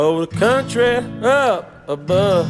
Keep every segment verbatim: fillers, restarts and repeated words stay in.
Oh, the country up above.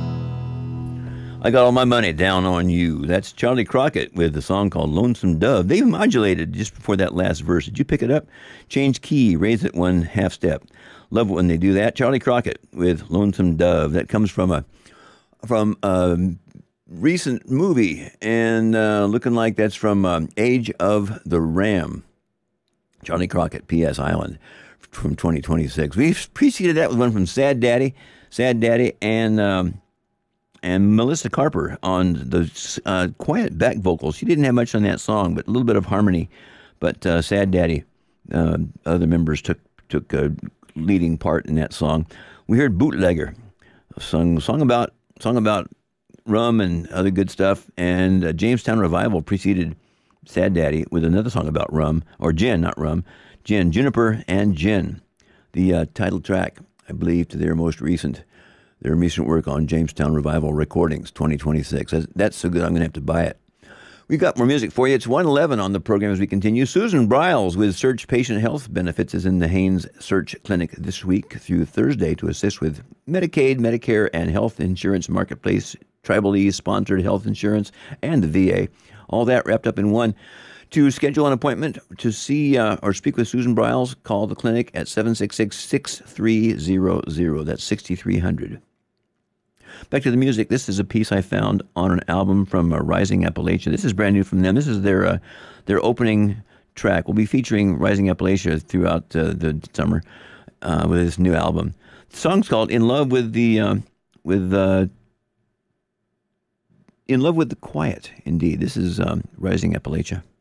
I got all my money down on you. That's Charlie Crockett with a song called Lonesome Dove. They modulated just before that last verse. Did you pick it up? Change key, raise it one half step. Love it when they do that. Charlie Crockett with Lonesome Dove. That comes from a from a recent movie, and uh, looking like that's from um, Age of the Ram. Charlie Crockett, P S. Island, from twenty twenty-six. We preceded that with one from Sad Daddy, Sad Daddy, and um, and Melissa Carper on the uh, quiet back vocals. She didn't have much on that song, but a little bit of harmony. But uh, Sad Daddy, uh, other members took took a leading part in that song. We heard Bootlegger, a song song about song about rum and other good stuff, and uh, Jamestown Revival preceded Sad Daddy with another song about rum, or gin, not rum, gin, Juniper and Gin, the uh, title track, I believe, to their most recent, their recent work on Jamestown Revival Recordings, twenty twenty-six. That's, that's so good, I'm going to have to buy it. We've got more music for you. It's one eleven on the program as we continue. Susan Briles with Search Patient Health Benefits is in the Haynes Search Clinic this week through Thursday to assist with Medicaid, Medicare, and health insurance marketplace, Tribal E-sponsored health insurance, and the V A. All that wrapped up in one. To schedule an appointment to see uh, or speak with Susan Briles, call the clinic at seven six six, six three zero zero. That's six three zero zero. Back to the music. This is a piece I found on an album from uh, Rising Appalachia. This is brand new from them. This is their uh, their opening track. We'll be featuring Rising Appalachia throughout uh, the summer uh, with this new album. The song's called "In Love with the uh, with." Uh, In Love with the Quiet, indeed. This is um, Rising Appalachia.